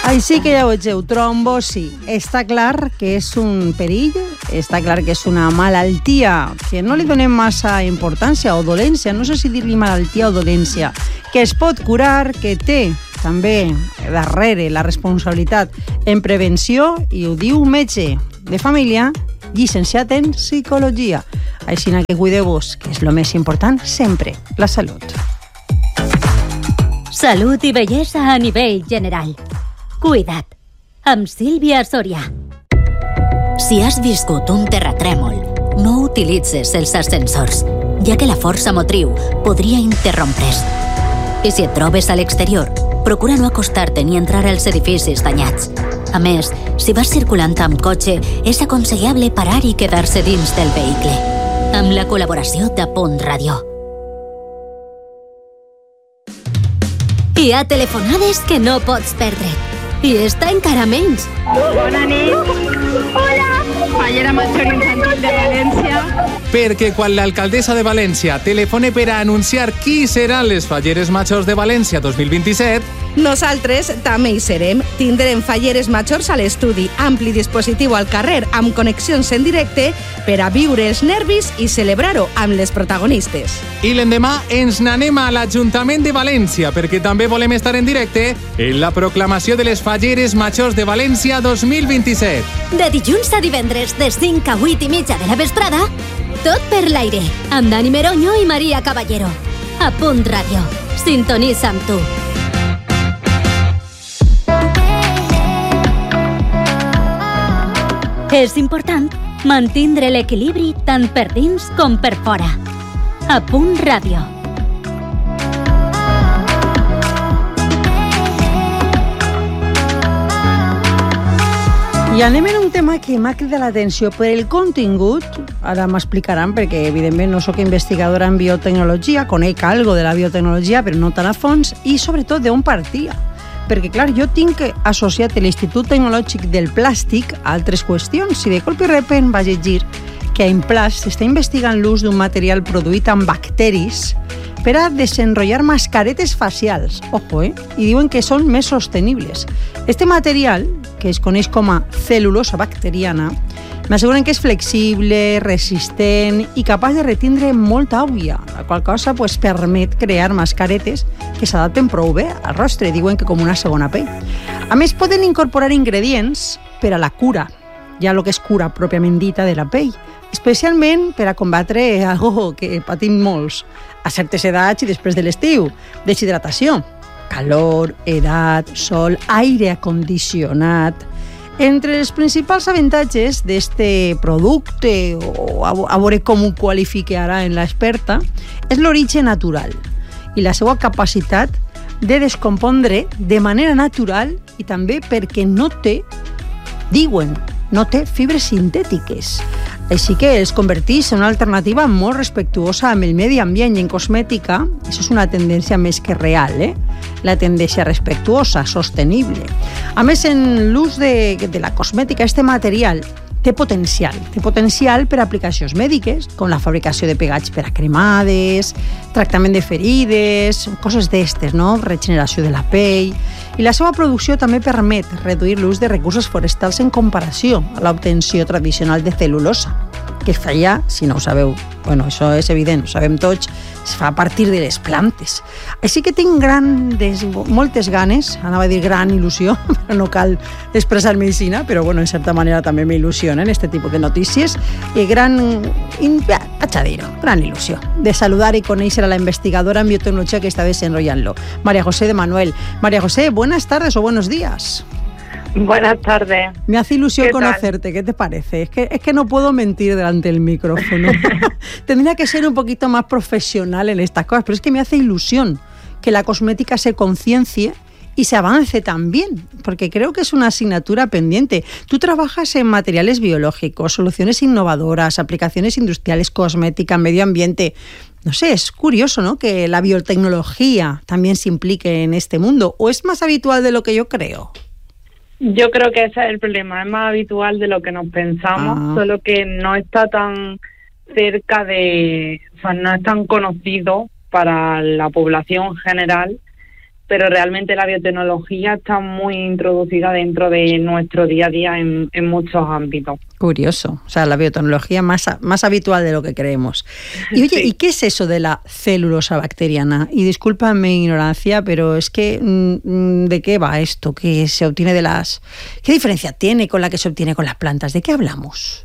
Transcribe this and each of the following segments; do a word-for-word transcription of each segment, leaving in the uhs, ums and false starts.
Així que ja ho vegeu, trombosi. Està clar que és un perill, està clar que és una malaltia que no li donem massa importància o dolència, no sé si dir-li malaltia o dolència, que es pot curar, que té també darrere la responsabilitat en prevenció, i ho diu un metge de família llicenciat en psicologia. Així que cuideu-vos, que és el més important sempre, la salut. Salut i bellesa a nivell general. Cuida't, amb Sílvia Soria. Si has viscut un terratrèmol, no utilitzes els ascensors, ja que la força motriu podria interrompre's. I si et trobes a l'exterior, procura no acostar-te ni entrar als edificis danyats. A més, si vas circulant amb cotxe, és aconsellable parar i quedar-se dins del vehicle. Amb la col·laboració de Punt Ràdio. Hi ha telefonades que no pots perdre. I està encara menys. Bona nit. Hola. Fallera Major Infantil de València. Perquè quan l'alcaldessa de València telefone per a anunciar qui seran les Falleres Majors de València dos mil vint-i-set, nosaltres també hi serem. Tindrem Falleres Majors a l'estudi, ampli dispositiu al carrer amb connexions en directe per a viure els nervis i celebrar-ho amb les protagonistes. I l'endemà ens n'anem a l'Ajuntament de València perquè també volem estar en directe en la proclamació de les Falleres Majors de València dos mil vint-i-set. De dilluns a divendres, de cinc a vuit i mitja de la vesprada, tot per l'aire, amb Dani Meroño i Maria Caballero. A Punt Ràdio. Sintonitza amb tu. És important mantindre l'equilibri tant per dins com per fora. A Punt Ràdio. I anem en un tema que m'ha cridat l'atenció per el contingut. Ara m'explicaran, perquè evidentment no sóc investigadora en biotecnologia, conec algo de la biotecnologia, però no tan a fons, i sobretot d'on partia. Perquè, clar, jo tinc associat l'Institut Tecnològic del Plàstic a altres qüestions, i de colp i repent vaig llegir que a Implast s'està investigant l'ús d'un material produït amb bacteris per a desenrotllar mascaretes facials. Ojo, eh? I diuen que són més sostenibles. Este material, que es coneix com a cel·lulosa bacteriana, m'asseguren que és flexible, resistent i capaç de retindre molta aigua, la qual cosa pues, permet crear mascaretes que s'adapten prou bé al rostre, diuen que com una segona pell. A més, poden incorporar ingredients per a la cura, ja el que és cura pròpiament dita de la pell, especialment per a combatre algo que patim molts a certes edats i després de l'estiu, deshidratació, calor, edat, sol, aire acondicionat. Entre els principals avantatges d'este producte, o a, a veure com ho qualifica ara en l'experta, és l'origen natural i la seva capacitat de descompondre de manera natural i també perquè no té, diuen, no té fibres sintètiques. Així que els converteix en una alternativa molt respectuosa amb el medi ambient i en cosmètica. Això és una tendència més que real, eh? La tendència respectuosa, sostenible. A més, en l'ús de, de la cosmètica, este material té potencial. Té potencial per a aplicacions mèdiques, com la fabricació de pegats per a cremades, tractament de ferides, coses d'estes, no? Regeneració de la pell. I la seva producció també permet reduir l'ús de recursos forestals en comparació a l'obtenció tradicional de cel·lulosa, que es feia, si no ho sabeu, bueno, això és evident, ho sabem tots, es fa a partir de les plantes. Així que tinc grandes, moltes ganes, anava a dir gran il·lusió, però no cal expressar medicina, però bueno, en certa manera també m'il·lusionen este tipus de notícies, i gran, vaig a dir-ho, gran il·lusió, de saludar i conèixer a la investigadora en biotecnologia que està desenrotllant-lo, María José de Manuel. María José, buenas tardes o buenos días. Buenas tardes. Me hace ilusión ¿Qué conocerte, tal? ¿Qué te parece? Es que, es que no puedo mentir delante del micrófono. Tendría que ser un poquito más profesional en estas cosas, pero es que me hace ilusión que la cosmética se conciencie y se avance también, porque creo que es una asignatura pendiente. Tú trabajas en materiales biológicos, soluciones innovadoras, aplicaciones industriales, cosmética, medio ambiente. No sé, es curioso, ¿no?, que la biotecnología también se implique en este mundo, ¿o es más habitual de lo que yo creo? Yo creo que ese es el problema, es más habitual de lo que nos pensamos, ah. solo que no está tan cerca de, o sea, no es tan conocido para la población general, pero realmente la biotecnología está muy introducida dentro de nuestro día a día en, en muchos ámbitos. Curioso, o sea, la biotecnología más, más habitual de lo que creemos. Y oye, sí. ¿Y qué es eso de la celulosa bacteriana? Y disculpa mi ignorancia, pero es que, ¿de qué va esto? ¿Qué se obtiene de las... ¿Qué diferencia tiene con la que se obtiene con las plantas? ¿De qué hablamos?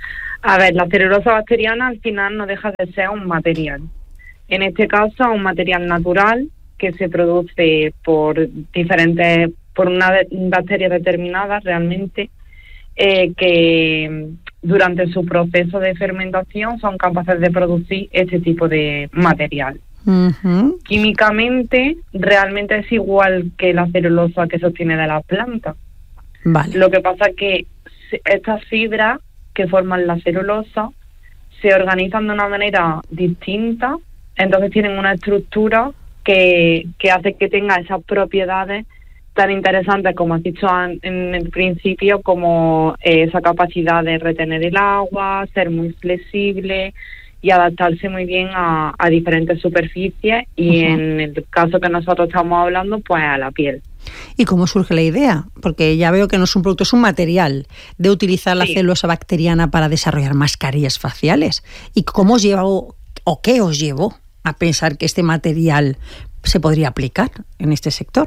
A ver, la celulosa bacteriana al final no deja de ser un material. En este caso, un material natural que se produce por diferentes, por una de, bacterias determinadas realmente, eh, que durante su proceso de fermentación son capaces de producir este tipo de material. Uh-huh. Químicamente, realmente es igual que la celulosa que se obtiene de las plantas. Vale. Lo que pasa es que estas fibras que forman la celulosa se organizan de una manera distinta, entonces tienen una estructura que, que hace que tenga esas propiedades tan interesantes, como has dicho en el principio, como esa capacidad de retener el agua, ser muy flexible y adaptarse muy bien a, a diferentes superficies y uh-huh. en el caso que nosotros estamos hablando, pues a la piel. ¿Y cómo surge la idea? Porque ya veo que no es un producto, es un material de utilizar la sí. celulosa bacteriana para desarrollar mascarillas faciales. ¿Y cómo os llevó o qué os llevó a pensar que este material se podría aplicar en este sector?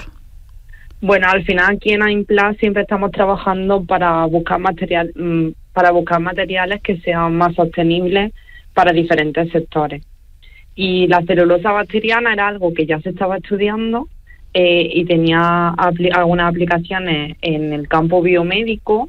Bueno, al final aquí en AIMPLAS siempre estamos trabajando para buscar material, para buscar materiales que sean más sostenibles para diferentes sectores. Y la celulosa bacteriana era algo que ya se estaba estudiando eh, y tenía apl- algunas aplicaciones en el campo biomédico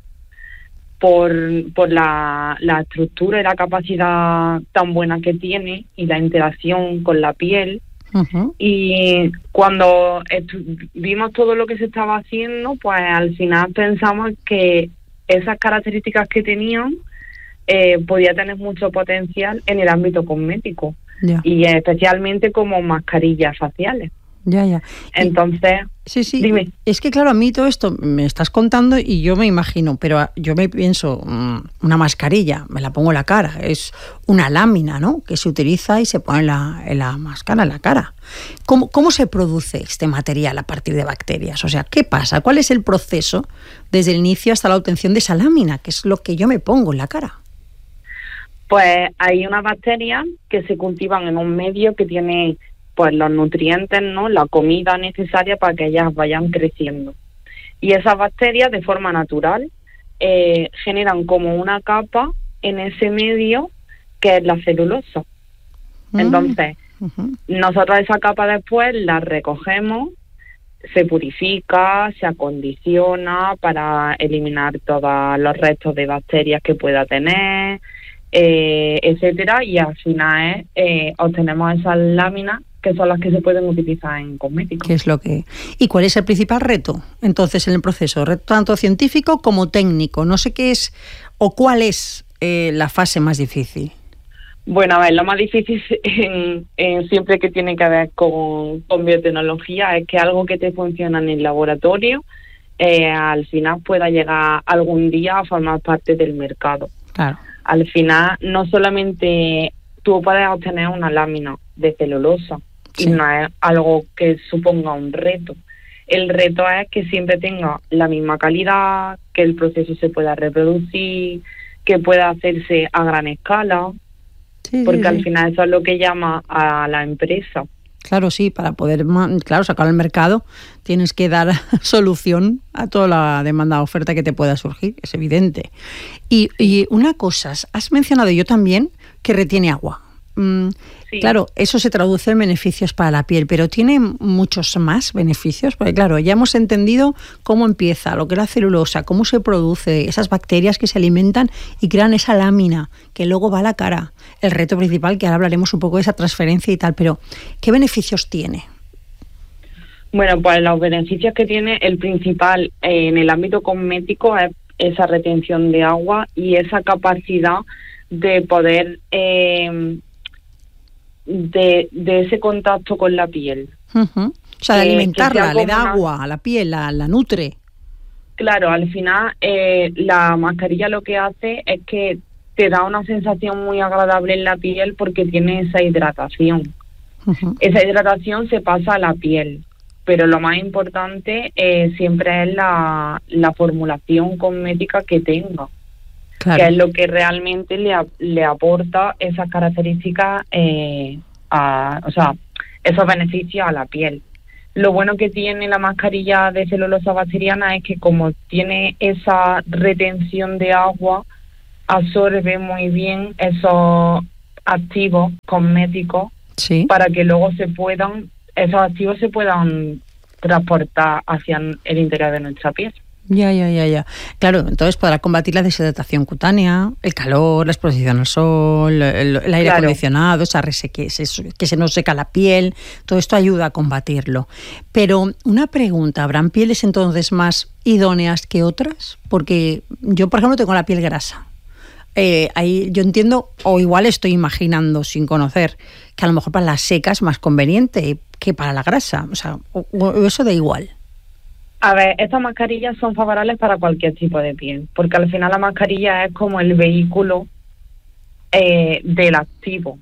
por, por la, la estructura y la capacidad tan buena que tiene y la interacción con la piel. Uh-huh. Y cuando estu- vimos todo lo que se estaba haciendo, pues al final pensamos que esas características que tenían eh, podía tener mucho potencial en el ámbito cosmético yeah. y especialmente como mascarillas faciales. Ya, ya. Entonces, sí, sí. Dime. Es que claro, a mí todo esto me estás contando y yo me imagino, pero yo me pienso, una mascarilla, me la pongo en la cara, es una lámina, ¿no? Que se utiliza y se pone en la, en la máscara, en la cara. ¿Cómo, ¿Cómo se produce este material a partir de bacterias? O sea, ¿qué pasa? ¿Cuál es el proceso desde el inicio hasta la obtención de esa lámina, que es lo que yo me pongo en la cara? Pues hay unas bacterias que se cultivan en un medio que tiene pues los nutrientes, ¿no? La comida necesaria para que ellas vayan creciendo. Y esas bacterias, de forma natural, eh, generan como una capa en ese medio que es la celulosa. Mm. Entonces, uh-huh. nosotros esa capa después la recogemos, se purifica, se acondiciona para eliminar todos los restos de bacterias que pueda tener, eh, etcétera, y al final eh, obtenemos esas láminas que son las que se pueden utilizar en cosméticos. ¿Qué es lo que? ¿Y cuál es el principal reto entonces en el proceso? Reto tanto científico como técnico. No sé qué es o cuál es eh, la fase más difícil. Bueno, a ver, lo más difícil en, en siempre que tiene que ver con, con biotecnología es que algo que te funciona en el laboratorio eh, al final pueda llegar algún día a formar parte del mercado. Claro. Al final no solamente tú puedes obtener una lámina de celulosa, sí. y no es algo que suponga un reto. El reto es que siempre tenga la misma calidad, que el proceso se pueda reproducir, que pueda hacerse a gran escala, sí, porque sí, al sí. final eso es lo que llama a la empresa. Claro, sí, para poder claro sacar al mercado tienes que dar solución a toda la demanda oferta que te pueda surgir, es evidente. Y, y una cosa, has mencionado yo también que retiene agua. Mm, sí. Claro, eso se traduce en beneficios para la piel, pero ¿tiene muchos más beneficios? Porque claro, ya hemos entendido cómo empieza, lo que es la celulosa, cómo se produce, esas bacterias que se alimentan y crean esa lámina que luego va a la cara. El reto principal, que ahora hablaremos un poco de esa transferencia y tal, pero ¿qué beneficios tiene? Bueno, pues los beneficios que tiene, el principal eh, en el ámbito cosmético es esa retención de agua y esa capacidad de poder... Eh, De, de ese contacto con la piel. Uh-huh. O sea, de eh, alimentarla, le da una... agua a la piel, la, la nutre. Claro, al final eh, la mascarilla lo que hace es que te da una sensación muy agradable en la piel porque tiene esa hidratación. Uh-huh. Esa hidratación se pasa a la piel pero lo más importante eh, siempre es la, la formulación cosmética que tenga, claro, que es lo que realmente le, le aporta esas características, eh, a, o sea, esos beneficios a la piel. Lo bueno que tiene la mascarilla de celulosa bacteriana es que como tiene esa retención de agua, absorbe muy bien esos activos cosméticos, sí, para que luego se puedan, esos activos se puedan transportar hacia el interior de nuestra piel. Ya, ya, ya, ya. Claro, entonces podrá combatir la deshidratación cutánea, el calor, la exposición al sol, el, el aire claro. acondicionado, esa reseque, que se nos seca la piel, todo esto ayuda a combatirlo. Pero una pregunta, ¿habrán pieles entonces más idóneas que otras? Porque yo, por ejemplo, tengo la piel grasa. Eh, ahí yo entiendo, o igual estoy imaginando sin conocer, que a lo mejor para la seca es más conveniente que para la grasa. O sea, o, o eso da igual. A ver, estas mascarillas son favorables para cualquier tipo de piel, porque al final la mascarilla es como el vehículo eh, del activo.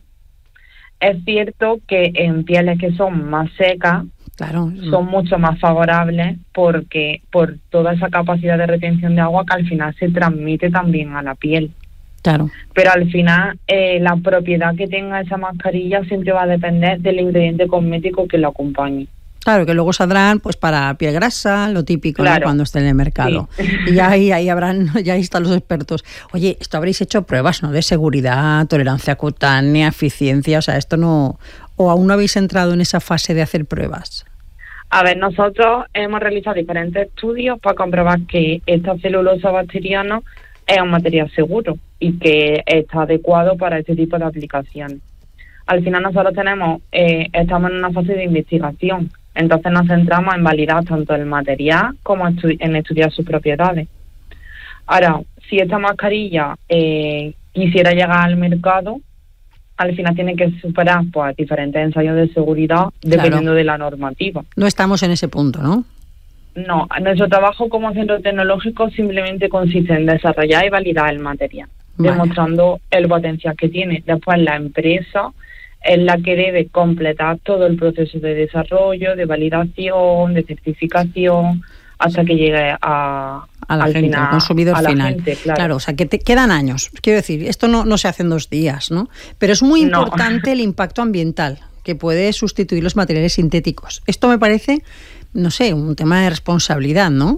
Es cierto que en pieles que son más secas, claro, son mucho más favorables porque por toda esa capacidad de retención de agua que al final se transmite también a la piel. Claro. Pero al final eh, la propiedad que tenga esa mascarilla siempre va a depender del ingrediente cosmético que lo acompañe. Claro, que luego saldrán pues para piel grasa, lo típico, claro, ¿no? Cuando esté en el mercado. Sí. Y ya ahí, ahí habrán, ya ahí están los expertos. Oye, esto habréis hecho pruebas, ¿no? De seguridad, tolerancia cutánea, eficiencia, o sea, esto no... ¿O aún no habéis entrado en esa fase de hacer pruebas? A ver, nosotros hemos realizado diferentes estudios para comprobar que esta celulosa bacteriana es un material seguro y que está adecuado para este tipo de aplicaciones. Al final nosotros tenemos, eh, estamos en una fase de investigación. Entonces nos centramos en validar tanto el material como estu- en estudiar sus propiedades. Ahora, si esta mascarilla eh, quisiera llegar al mercado, al final tiene que superar pues, diferentes ensayos de seguridad dependiendo claro. de la normativa. No estamos en ese punto, ¿no? No, nuestro trabajo como centro tecnológico simplemente consiste en desarrollar y validar el material, vale. demostrando el potencial que tiene. Después la empresa es la que debe completar todo el proceso de desarrollo, de validación, de certificación, hasta que llegue a, a la al gente, final, al consumidor a la final. Gente, claro. claro, o sea, que te quedan años. Quiero decir, esto no, no se hace en dos días, ¿no? Pero es muy importante no. el impacto ambiental, que puede sustituir los materiales sintéticos. Esto me parece, no sé, un tema de responsabilidad, ¿no?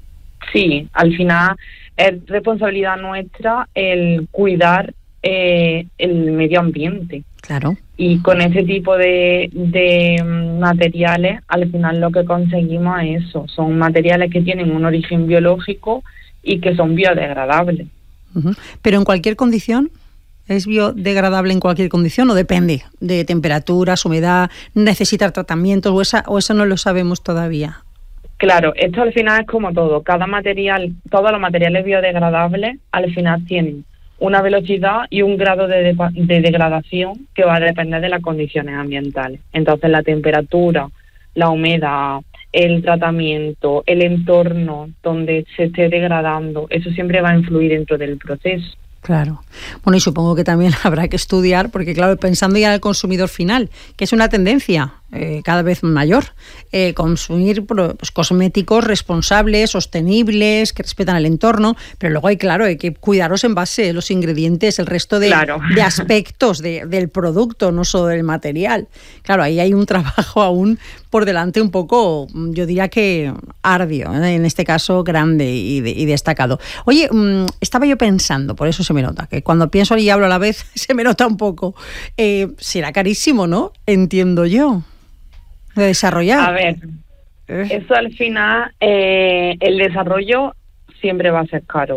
Sí, al final es responsabilidad nuestra el cuidar eh, el medio ambiente. Claro. Y con ese tipo de, de materiales, al final lo que conseguimos es eso. Son materiales que tienen un origen biológico y que son biodegradables. Uh-huh. ¿Pero en cualquier condición? ¿Es biodegradable en cualquier condición o depende de temperaturas, humedad, necesitar tratamientos o, esa, o eso no lo sabemos todavía? Claro, esto al final es como todo. Cada material, todos los materiales biodegradables al final tienen una velocidad y un grado de, de, de degradación que va a depender de las condiciones ambientales. Entonces la temperatura, la humedad, el tratamiento, el entorno donde se esté degradando, eso siempre va a influir dentro del proceso. Claro. Bueno, y supongo que también habrá que estudiar, porque claro, pensando ya en el consumidor final, que es una tendencia eh, cada vez mayor, eh, consumir pues, cosméticos responsables, sostenibles, que respetan el entorno, pero luego hay, claro, hay que cuidaros en base a los ingredientes, el resto de, claro. de aspectos de, del producto, no solo del material. Claro, ahí hay un trabajo aún por delante un poco, yo diría que arduo, ¿eh? En este caso grande y, de, y destacado. Oye, mmm, estaba yo pensando, por eso se me nota, que cuando pienso y hablo a la vez se me nota un poco. Eh, será carísimo, ¿no? Entiendo yo, de desarrollar. A ver, eh. eso al final, eh, el desarrollo siempre va a ser caro,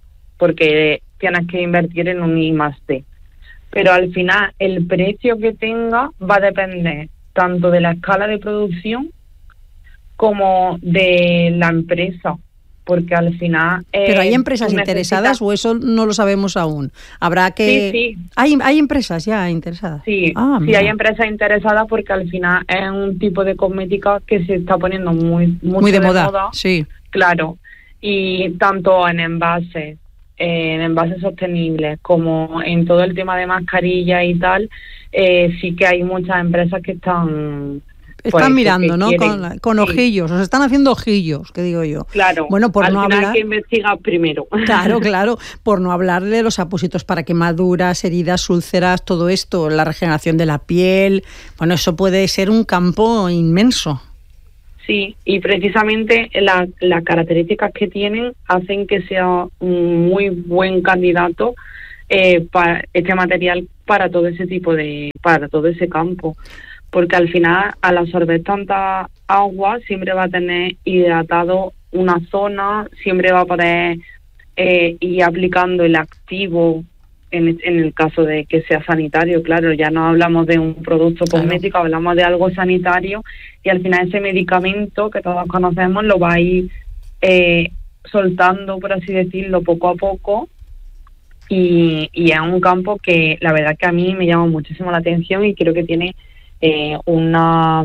porque tienes que invertir en un I más D. Pero al final el precio que tenga va a depender tanto de la escala de producción como de la empresa, porque al final... Eh, ¿Pero hay empresas interesadas necesitas... o eso no lo sabemos aún? Habrá que... Sí, sí. ¿Hay, hay empresas ya interesadas? Sí, ah, sí hay empresas interesadas porque al final es un tipo de cosmética que se está poniendo muy, mucho muy de, de moda. moda. Sí. Claro, y tanto en envases, en envases sostenibles, como en todo el tema de mascarilla y tal, eh, sí que hay muchas empresas que están Están pues, mirando, ¿no? Quieren. Con, con sí. ojillos, os están haciendo ojillos, que digo yo. Claro, bueno, por al no final hablar, hay que investigar primero. Claro, claro, por no hablar de los apósitos para quemaduras, heridas, úlceras, todo esto, la regeneración de la piel. Bueno, eso puede ser un campo inmenso. Sí, y precisamente la, las características que tienen hacen que sea un muy buen candidato eh, para este material para todo ese tipo de, para todo ese campo. Porque al final, al absorber tanta agua, siempre va a tener hidratado una zona, siempre va a poder eh, ir aplicando el activo, en, en el caso de que sea sanitario, claro, ya no hablamos de un producto cosmético, claro. Hablamos de algo sanitario, y al final ese medicamento que todos conocemos lo va a ir eh, soltando, por así decirlo, poco a poco, y, y es un campo que la verdad que a mí me llama muchísimo la atención y creo que tiene Eh, una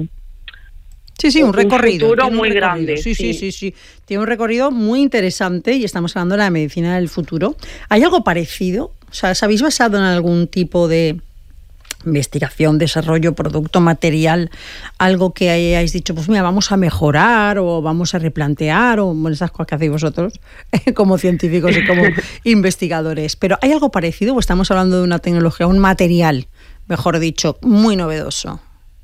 sí sí un recorrido un futuro un muy recorrido. grande sí, sí sí sí sí tiene un recorrido muy interesante y estamos hablando de la medicina del futuro. ¿Hay algo parecido? O sea, ¿os habéis basado en algún tipo de investigación, desarrollo, producto, material, algo que hayáis dicho, pues mira, vamos a mejorar o vamos a replantear, o bueno, esas cosas que hacéis vosotros como científicos y como investigadores? Pero ¿hay algo parecido o estamos hablando de una tecnología, un material, mejor dicho, muy novedoso?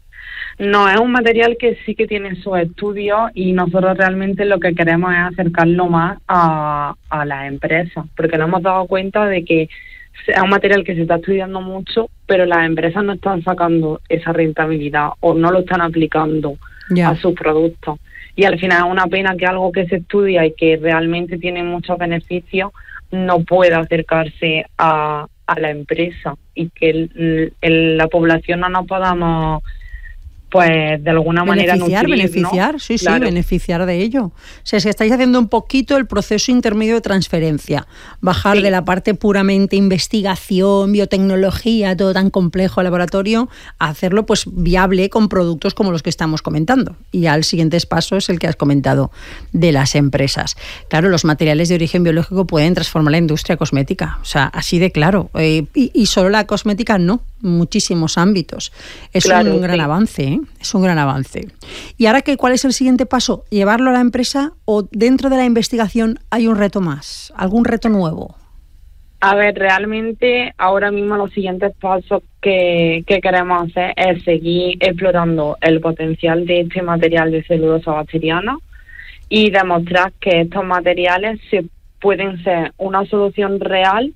No, es un material que sí que tiene sus estudios y nosotros realmente lo que queremos es acercarlo más a, a las empresas, porque nos hemos dado cuenta de que es un material que se está estudiando mucho, pero las empresas no están sacando esa rentabilidad o no lo están aplicando yeah. a sus productos. Y al final es una pena que algo que se estudia y que realmente tiene muchos beneficios no pueda acercarse a, a la empresa y que el, el, la población no nos podamos, pues, de alguna manera beneficiar, nutrir, beneficiar, ¿no? sí, sí, claro. beneficiar de ello. O sea, es que estáis haciendo un poquito el proceso intermedio de transferencia, bajar sí. de la parte puramente investigación, biotecnología, todo tan complejo, laboratorio, a hacerlo pues viable con productos como los que estamos comentando. Y ya el siguiente paso es el que has comentado de las empresas. Claro, los materiales de origen biológico pueden transformar la industria cosmética, o sea, así de claro. Eh, y, y solo la cosmética no, muchísimos ámbitos. Es claro, un gran sí. avance, ¿eh? Es un gran avance. ¿Y ahora qué, cuál es el siguiente paso? ¿Llevarlo a la empresa o dentro de la investigación hay un reto más? ¿Algún reto nuevo? A ver, realmente ahora mismo los siguientes pasos que, que queremos hacer es seguir explorando el potencial de este material de celulosa bacteriana y demostrar que estos materiales se pueden ser una solución real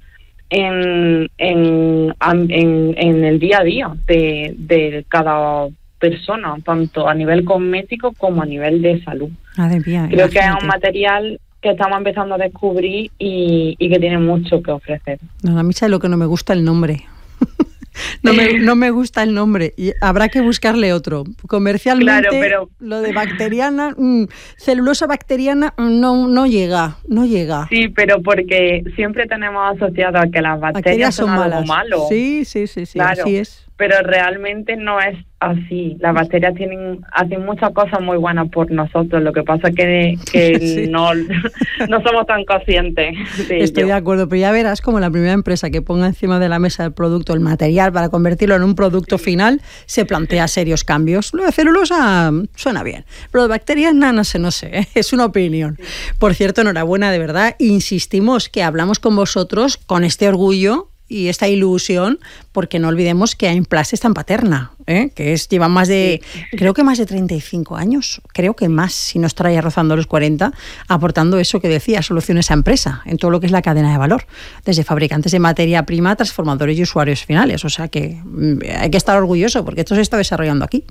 en, en, en, en el día a día de, de cada persona, tanto a nivel cosmético como a nivel de salud. Madre mía, creo imagínate. que es un material que estamos empezando a descubrir y, y que tiene mucho que ofrecer. No, a mí sabe lo que no me gusta el nombre. No me, no me gusta el nombre y habrá que buscarle otro. Comercialmente, claro, pero lo de bacteriana, mmm, celulosa bacteriana, no, no llega, no llega. Sí, pero porque siempre tenemos asociado a que las bacterias, bacterias son, son malas. Algo malo. Sí, sí, sí, sí, claro, así es. Pero realmente no es así. Las bacterias tienen hacen muchas cosas muy buenas por nosotros. Lo que pasa es que, que sí. no, no somos tan conscientes de Estoy ello. de acuerdo, pero ya verás como la primera empresa que ponga encima de la mesa el producto, el material para convertirlo en un producto sí. final, se plantea serios cambios. Lo de celulosa suena bien, pero de bacterias no, no sé, no sé, ¿eh? Es una opinión. Por cierto, enhorabuena, de verdad, insistimos que hablamos con vosotros con este orgullo y esta ilusión, porque no olvidemos que Aimplast es tan paterna, ¿eh? Que es, lleva más de, creo que más de treinta y cinco años, creo que más, si no estará ya rozando los cuarenta, aportando eso que decía, soluciones a empresa, en todo lo que es la cadena de valor, desde fabricantes de materia prima, transformadores y usuarios finales. O sea que hay que estar orgulloso, porque esto se está desarrollando aquí.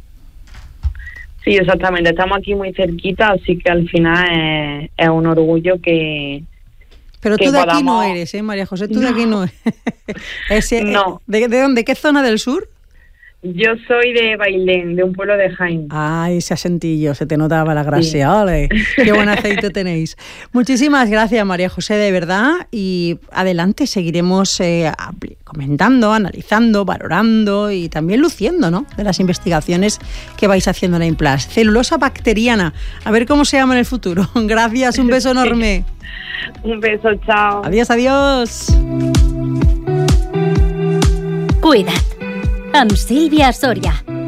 Sí, exactamente, estamos aquí muy cerquita, así que al final es, es un orgullo que... Pero tú de podamos... aquí no eres, ¿eh, María José? Tú no. de aquí no eres. Ese, no. ¿De, ¿De dónde? ¿Qué zona del sur? Yo soy de Bailén, de un pueblo de Jaén. Ay, ese acentillo, se te notaba la gracia. Sí. ¡Ole! Qué buen aceite tenéis. Muchísimas gracias, María José, de verdad. Y adelante, seguiremos eh, comentando, analizando, valorando y también luciendo, ¿no?, de las investigaciones que vais haciendo en Aimplast. Celulosa bacteriana. A ver cómo se llama en el futuro. Gracias, un beso enorme. Un beso, chao. Adiós, adiós. Cuida't, amb Sílvia Sòria.